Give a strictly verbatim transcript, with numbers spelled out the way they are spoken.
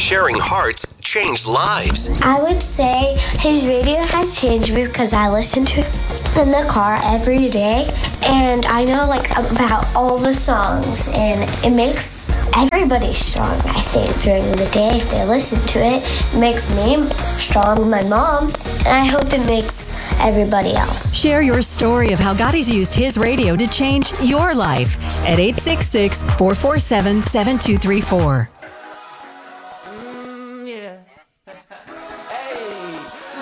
sharing hearts change lives. I would say his radio has changed me because I listen to it in the car every day, and I know like about all the songs, and it makes everybody strong, I think, during the day if they listen to it. It makes me strong, my mom, and I hope it makes everybody else. Share your story of how God has used his radio to change your life at eight six six, four four seven, seven two three four.